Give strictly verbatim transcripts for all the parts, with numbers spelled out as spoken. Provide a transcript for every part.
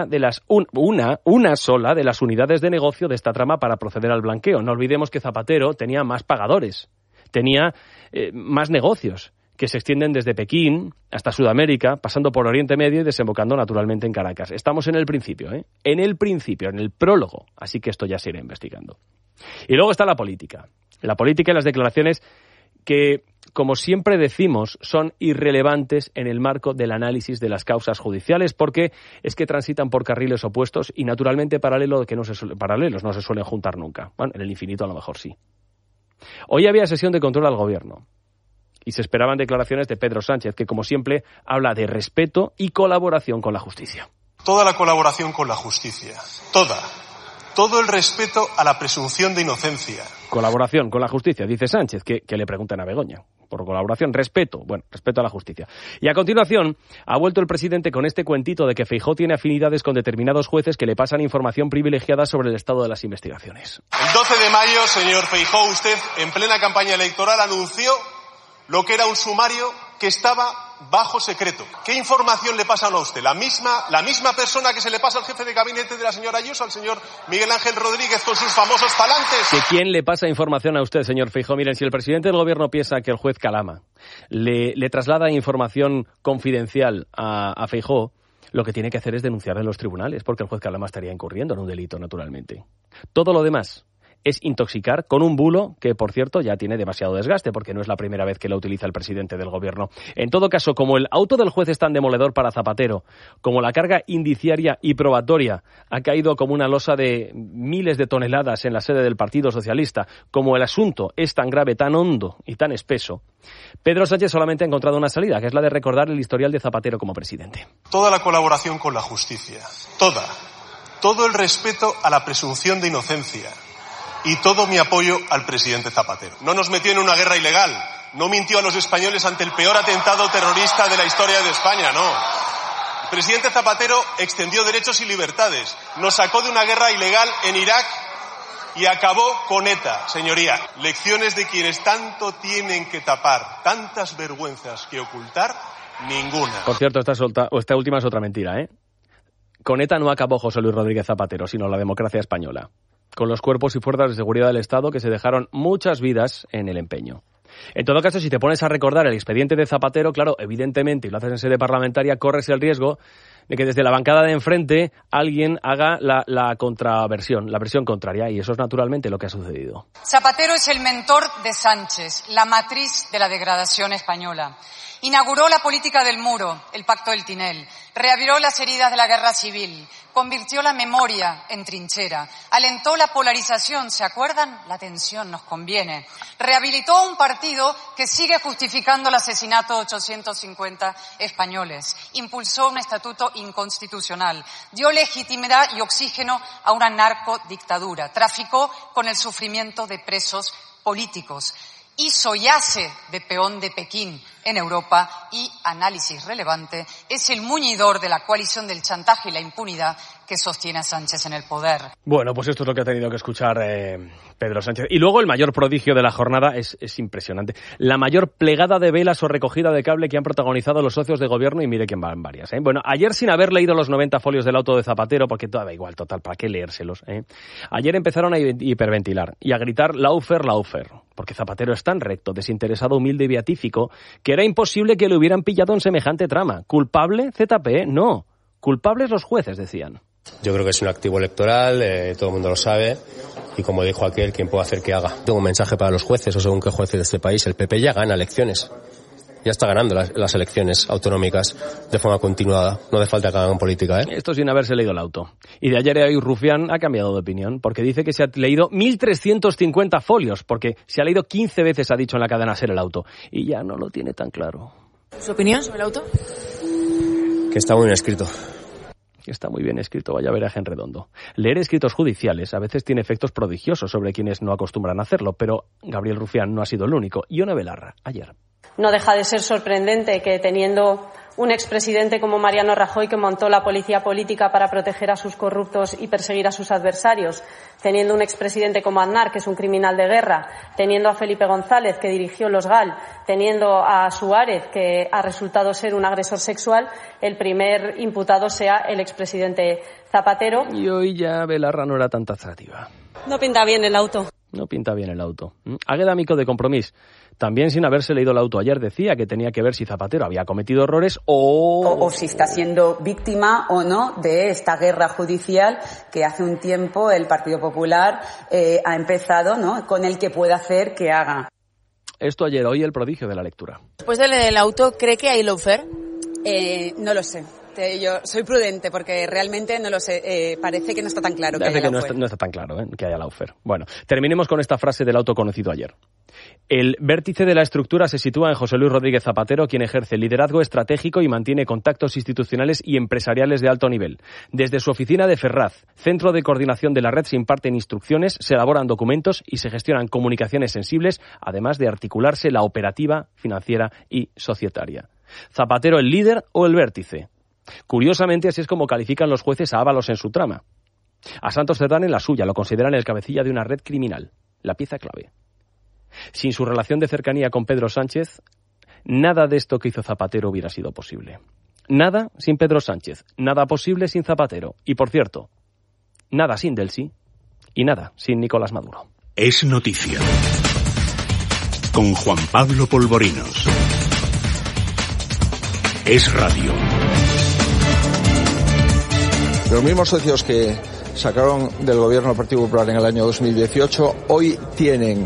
de las un, una, una sola de las unidades de negocio de esta trama para proceder al blanqueo. No olvidemos que Zapatero tenía más pagadores, tenía eh, más negocios que se extienden desde Pekín hasta Sudamérica, pasando por Oriente Medio y desembocando naturalmente en Caracas. Estamos en el principio, ¿eh? En el principio, en el prólogo, así que esto ya se irá investigando. Y luego está la política. La política y las declaraciones que, como siempre decimos, son irrelevantes en el marco del análisis de las causas judiciales, porque es que transitan por carriles opuestos y naturalmente paralelo que no se suele, paralelos no se suelen juntar nunca. Bueno, en el infinito a lo mejor sí. Hoy había sesión de control al gobierno y se esperaban declaraciones de Pedro Sánchez, que como siempre habla de respeto y colaboración con la justicia. Toda la colaboración con la justicia, toda. Todo el respeto a la presunción de inocencia. Colaboración con la justicia, dice Sánchez, que, que le preguntan a Begoña. Por colaboración, respeto, bueno, respeto a la justicia. Y a continuación, ha vuelto el presidente con este cuentito de que Feijóo tiene afinidades con determinados jueces que le pasan información privilegiada sobre el estado de las investigaciones. El doce de mayo, señor Feijóo, usted, en plena campaña electoral, anunció lo que era un sumario que estaba bajo secreto. ¿Qué información le pasan a usted? ¿La misma, la misma persona que se le pasa al jefe de gabinete de la señora Ayuso, al señor Miguel Ángel Rodríguez, con sus famosos palantes? ¿Que quién le pasa información a usted, señor Feijóo? Miren, si el presidente del gobierno piensa que el juez Calama le, le traslada información confidencial a, a Feijóo, lo que tiene que hacer es denunciar en los tribunales, porque el juez Calama estaría incurriendo en un delito, naturalmente. Todo lo demás es intoxicar con un bulo que, por cierto, ya tiene demasiado desgaste, porque no es la primera vez que la utiliza el presidente del gobierno. En todo caso, como el auto del juez es tan demoledor para Zapatero, como la carga indiciaria y probatoria ha caído como una losa de miles de toneladas en la sede del Partido Socialista, como el asunto es tan grave, tan hondo y tan espeso, Pedro Sánchez solamente ha encontrado una salida, que es la de recordar el historial de Zapatero como presidente. Toda la colaboración con la justicia, toda, todo el respeto a la presunción de inocencia y todo mi apoyo al presidente Zapatero. No nos metió en una guerra ilegal, no mintió a los españoles ante el peor atentado terrorista de la historia de España, no. El presidente Zapatero extendió derechos y libertades, nos sacó de una guerra ilegal en Irak y acabó con ETA, señoría. Lecciones de quienes tanto tienen que tapar, tantas vergüenzas que ocultar, ninguna. Por cierto, esta, solta, esta última es otra mentira, ¿eh? Con ETA no acabó José Luis Rodríguez Zapatero, sino la democracia española, con los cuerpos y fuerzas de seguridad del Estado que se dejaron muchas vidas en el empeño. En todo caso, si te pones a recordar el expediente de Zapatero, claro, evidentemente, y lo haces en sede parlamentaria, corres el riesgo de que desde la bancada de enfrente alguien haga la, la contraversión, la versión contraria, y eso es naturalmente lo que ha sucedido. Zapatero es el mentor de Sánchez, la matriz de la degradación española. Inauguró la política del muro, el pacto del Tinel, reaviró las heridas de la guerra civil, convirtió la memoria en trinchera, alentó la polarización, ¿se acuerdan? La tensión nos conviene. Rehabilitó un partido que sigue justificando el asesinato de ochocientos cincuenta españoles, impulsó un estatuto inconstitucional, dio legitimidad y oxígeno a una narcodictadura, traficó con el sufrimiento de presos políticos, hizo y hace de peón de Pekín en Europa y, análisis relevante, es el muñidor de la coalición del chantaje y la impunidad que sostiene a Sánchez en el poder. Bueno, pues esto es lo que ha tenido que escuchar eh, Pedro Sánchez. Y luego el mayor prodigio de la jornada es, es impresionante. La mayor plegada de velas o recogida de cable que han protagonizado los socios de gobierno, y mire que van varias. ¿eh? Bueno, ayer sin haber leído los noventa folios del auto de Zapatero, porque todo da igual, total, ¿para qué leérselos? ¿eh? Ayer empezaron a hiperventilar y a gritar laufer, laufer, porque Zapatero es tan recto, desinteresado, humilde y beatífico que era imposible que le hubieran pillado en semejante trama. ¿Culpable? Z P E, no. Culpables los jueces, decían. Yo creo que es un activo electoral, eh, todo el mundo lo sabe, y como dijo aquel, ¿quién puede hacer que haga? Tengo un mensaje para los jueces, o según qué jueces de este país, el P P ya gana elecciones. Ya está ganando las, las elecciones autonómicas de forma continuada. No hace falta que hagan política, ¿eh? Esto sin haberse leído el auto. Y de ayer a hoy Rufián ha cambiado de opinión, porque dice que se ha leído mil trescientos cincuenta folios, porque se ha leído quince veces, ha dicho en la cadena SER, el auto. Y ya no lo tiene tan claro. ¿Su opinión sobre el auto? Que está muy bien escrito. Que está muy bien escrito, vaya veraje en redondo. Leer escritos judiciales a veces tiene efectos prodigiosos sobre quienes no acostumbran a hacerlo, pero Gabriel Rufián no ha sido el único. Ione Belarra, ayer. No deja de ser sorprendente que, teniendo un expresidente como Mariano Rajoy, que montó la policía política para proteger a sus corruptos y perseguir a sus adversarios, teniendo un expresidente como Aznar, que es un criminal de guerra, teniendo a Felipe González, que dirigió los GAL, teniendo a Suárez, que ha resultado ser un agresor sexual, el primer imputado sea el expresidente Zapatero. Y hoy ya Belarra no era tan taxativa. No pinta bien el auto. No pinta bien el auto. Águeda Mico de Compromís, también sin haberse leído el auto ayer, decía que tenía que ver si Zapatero había cometido errores o... O, o si está siendo víctima o no de esta guerra judicial que hace un tiempo el Partido Popular eh, ha empezado, ¿no?, con el que puede hacer que haga. Esto ayer, hoy el prodigio de la lectura. Después de leer el auto, ¿cree que hay lawfare? Eh, no lo sé. Yo soy prudente porque realmente no lo sé. Eh, parece que no está tan claro que Parece haya que no está, no está tan claro ¿eh? que haya lawfare. Bueno, terminemos con esta frase del auto conocido ayer. El vértice de la estructura se sitúa en José Luis Rodríguez Zapatero, quien ejerce liderazgo estratégico y mantiene contactos institucionales y empresariales de alto nivel. Desde su oficina de Ferraz, centro de coordinación de la red, se imparten instrucciones, se elaboran documentos y se gestionan comunicaciones sensibles, además de articularse la operativa, financiera y societaria. ¿Zapatero el líder o el vértice? Curiosamente, así es como califican los jueces a Ábalos en su trama. A Santos Cerdán en la suya, lo consideran el cabecilla de una red criminal, la pieza clave. Sin su relación de cercanía con Pedro Sánchez, nada de esto que hizo Zapatero hubiera sido posible. Nada sin Pedro Sánchez, nada posible sin Zapatero. Y, por cierto, nada sin Delcy y nada sin Nicolás Maduro. Es noticia. Con Juan Pablo Polvorinos. Es radio. Los mismos socios que sacaron del gobierno del Partido Popular en el año dos mil dieciocho hoy tienen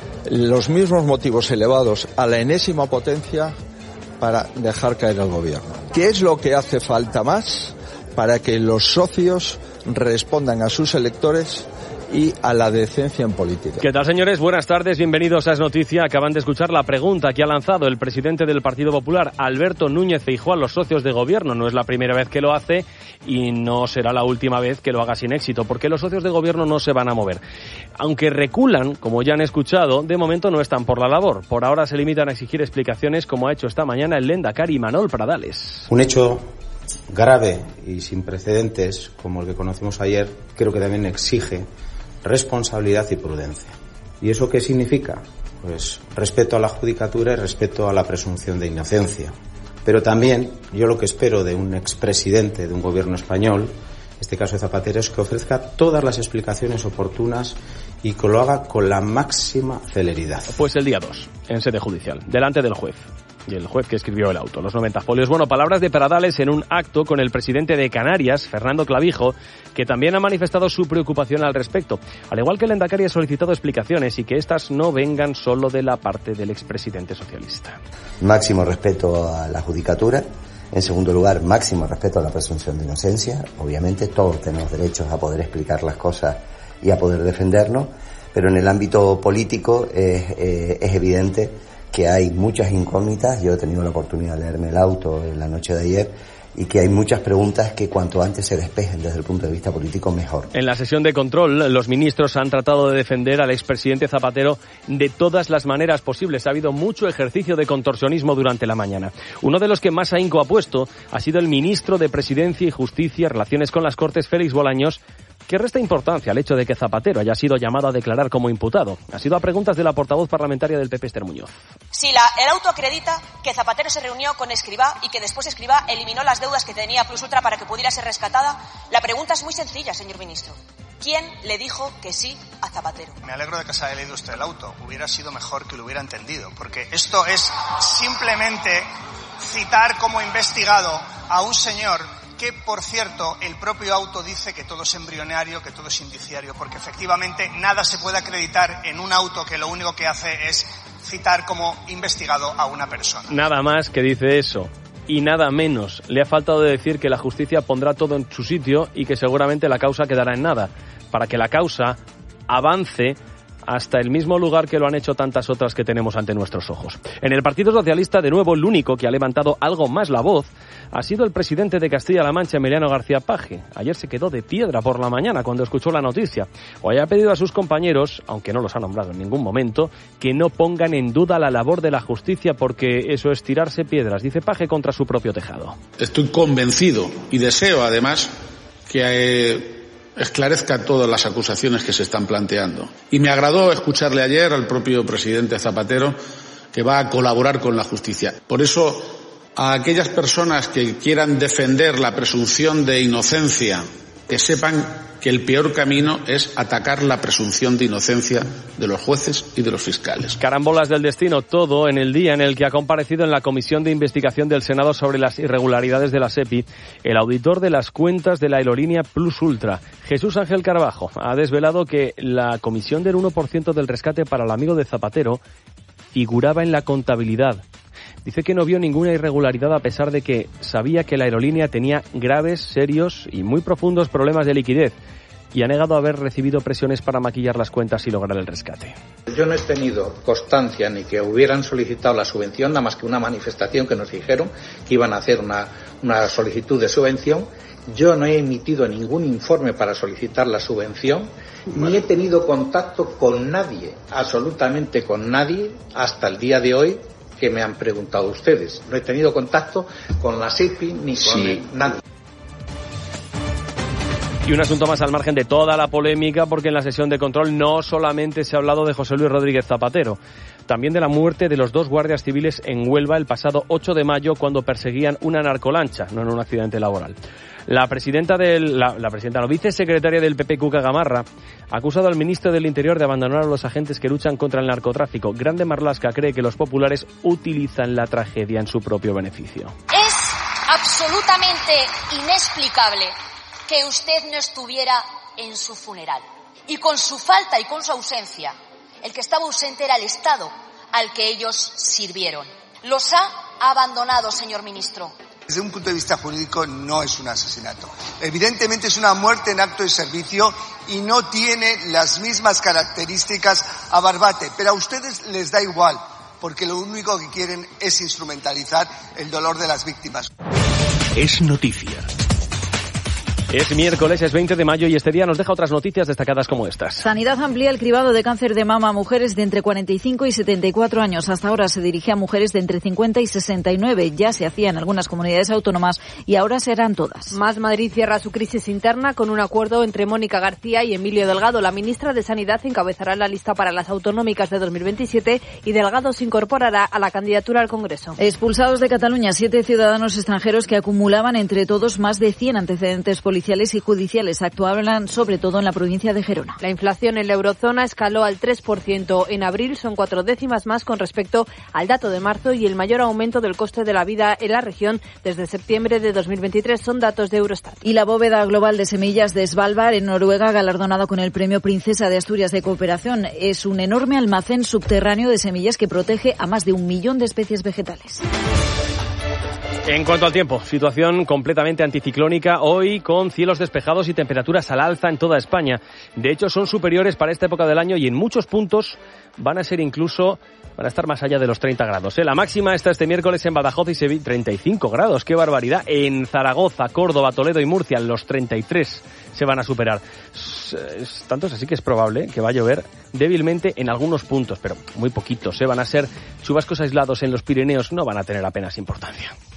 los mismos motivos elevados a la enésima potencia para dejar caer al gobierno. ¿Qué es lo que hace falta más para que los socios respondan a sus electores y a la decencia en política? ¿Qué tal, señores? Buenas tardes, bienvenidos a Es Noticia. Acaban de escuchar la pregunta que ha lanzado el presidente del Partido Popular, Alberto Núñez Feijóo, a los socios de gobierno. No es la primera vez que lo hace y no será la última vez que lo haga sin éxito, porque los socios de gobierno no se van a mover. Aunque reculan, como ya han escuchado, de momento no están por la labor. Por ahora se limitan a exigir explicaciones, como ha hecho esta mañana el lehendakari Imanol Pradales. Un hecho grave y sin precedentes, como el que conocimos ayer, creo que también exige responsabilidad y prudencia. ¿Y eso qué significa? Pues respeto a la judicatura y respeto a la presunción de inocencia. Pero también yo lo que espero de un expresidente de un gobierno español, en este caso de Zapatero, es que ofrezca todas las explicaciones oportunas y que lo haga con la máxima celeridad. Pues el día dos, en sede judicial, delante del juez. Y el juez que escribió el auto, los noventa folios. Bueno, palabras de Pradales en un acto con el presidente de Canarias, Fernando Clavijo, que también ha manifestado su preocupación al respecto. Al igual que el lehendakari ha solicitado explicaciones y que estas no vengan solo de la parte del expresidente socialista. Máximo respeto a la judicatura. En segundo lugar, máximo respeto a la presunción de inocencia. Obviamente todos tenemos derechos a poder explicar las cosas y a poder defendernos, pero en el ámbito político es, eh, es evidente que hay muchas incógnitas. Yo he tenido la oportunidad de leerme el auto en la noche de ayer y que hay muchas preguntas que cuanto antes se despejen desde el punto de vista político, mejor. En la sesión de control, los ministros han tratado de defender al expresidente Zapatero de todas las maneras posibles. Ha habido mucho ejercicio de contorsionismo durante la mañana. Uno de los que más ahínco ha puesto ha sido el ministro de Presidencia y Justicia, Relaciones con las Cortes, Félix Bolaños, que resta importancia al hecho de que Zapatero haya sido llamado a declarar como imputado. Ha sido a preguntas de la portavoz parlamentaria del P P, Esther Muñoz. Si la, el auto acredita que Zapatero se reunió con Escrivá y que después Escrivá eliminó las deudas que tenía Plus Ultra para que pudiera ser rescatada, la pregunta es muy sencilla, señor ministro. ¿Quién le dijo que sí a Zapatero? Me alegro de que se haya leído usted el auto. Hubiera sido mejor que lo hubiera entendido, porque esto es simplemente citar como investigado a un señor que, por cierto, el propio auto dice que todo es embrionario, que todo es indiciario, porque efectivamente nada se puede acreditar en un auto que lo único que hace es citar como investigado a una persona. Nada más que dice eso. Y nada menos. Le ha faltado decir que la justicia pondrá todo en su sitio y que seguramente la causa quedará en nada. Para que la causa avance, hasta el mismo lugar que lo han hecho tantas otras que tenemos ante nuestros ojos. En el Partido Socialista, de nuevo, el único que ha levantado algo más la voz ha sido el presidente de Castilla-La Mancha, Emiliano García Paje. Ayer se quedó de piedra por la mañana cuando escuchó la noticia. Hoy ha pedido a sus compañeros, aunque no los ha nombrado en ningún momento, que no pongan en duda la labor de la justicia, porque eso es tirarse piedras, dice Paje, contra su propio tejado. Estoy convencido y deseo, además, que eh, esclarezca todas las acusaciones que se están planteando. Y me agradó escucharle ayer al propio presidente Zapatero que va a colaborar con la justicia. Por eso, a aquellas personas que quieran defender la presunción de inocencia, que sepan que el peor camino es atacar la presunción de inocencia de los jueces y de los fiscales. Carambolas del destino, todo en el día en el que ha comparecido en la Comisión de Investigación del Senado sobre las irregularidades de la SEPI el auditor de las cuentas de la aerolínea Plus Ultra, Jesús Ángel Carbajo. Ha desvelado que la comisión del uno por ciento del rescate para el amigo de Zapatero figuraba en la contabilidad. Dice que no vio ninguna irregularidad a pesar de que sabía que la aerolínea tenía graves, serios y muy profundos problemas de liquidez, y ha negado haber recibido presiones para maquillar las cuentas y lograr el rescate. Yo no he tenido constancia ni que hubieran solicitado la subvención, nada más que una manifestación que nos dijeron que iban a hacer una, una solicitud de subvención. Yo no he emitido ningún informe para solicitar la subvención, ni he tenido contacto con nadie, absolutamente con nadie, hasta el día de hoy, que me han preguntado ustedes. No he tenido contacto con la SEPI ni con sí. nadie. Y un asunto más al margen de toda la polémica, porque en la sesión de control no solamente se ha hablado de José Luis Rodríguez Zapatero, también de la muerte de los dos guardias civiles en Huelva el pasado ocho de mayo cuando perseguían una narcolancha, no en un accidente laboral. La presidenta del, la, la presidenta, la vicesecretaria del P P, Cuca Gamarra, ha acusado al ministro del Interior de abandonar a los agentes que luchan contra el narcotráfico. Grande Marlaska cree que los populares utilizan la tragedia en su propio beneficio. Es absolutamente inexplicable que usted no estuviera en su funeral. Y con su falta y con su ausencia, el que estaba ausente era el Estado al que ellos sirvieron. Los ha abandonado, señor ministro. Desde un punto de vista jurídico no es un asesinato. Evidentemente es una muerte en acto de servicio y no tiene las mismas características a Barbate, pero a ustedes les da igual, porque lo único que quieren es instrumentalizar el dolor de las víctimas. Es noticia. Es miércoles, es veinte de mayo y este día nos deja otras noticias destacadas como estas. Sanidad amplía el cribado de cáncer de mama a mujeres de entre cuarenta y cinco y setenta y cuatro años. Hasta ahora se dirigía a mujeres de entre cincuenta y sesenta y nueve. Ya se hacía en algunas comunidades autónomas y ahora serán todas. Más Madrid cierra su crisis interna con un acuerdo entre Mónica García y Emilio Delgado. La ministra de Sanidad encabezará la lista para las autonómicas de dos mil veintisiete y Delgado se incorporará a la candidatura al Congreso. Expulsados de Cataluña siete ciudadanos extranjeros que acumulaban entre todos más de cien antecedentes policiales y judiciales. Actuaban sobre todo en la provincia de Gerona. La inflación en la eurozona escaló al tres por ciento en abril, son cuatro décimas más con respecto al dato de marzo y el mayor aumento del coste de la vida en la región desde septiembre de dos mil veintitrés son datos de Eurostat. Y la bóveda global de semillas de Svalbard en Noruega, galardonado con el premio Princesa de Asturias de Cooperación, es un enorme almacén subterráneo de semillas que protege a más de un millón de especies vegetales. En cuanto al tiempo, situación completamente anticiclónica hoy con cielos despejados y temperaturas al alza en toda España. De hecho, son superiores para esta época del año y en muchos puntos van a ser incluso, van a estar más allá de los treinta grados. ¿eh? La máxima está este miércoles en Badajoz y Sevilla, treinta y cinco grados, qué barbaridad. En Zaragoza, Córdoba, Toledo y Murcia, los treinta y tres se van a superar. Tanto es así que es probable que va a llover débilmente en algunos puntos, pero muy poquitos. ¿eh? Van a ser chubascos aislados en los Pirineos, no van a tener apenas importancia.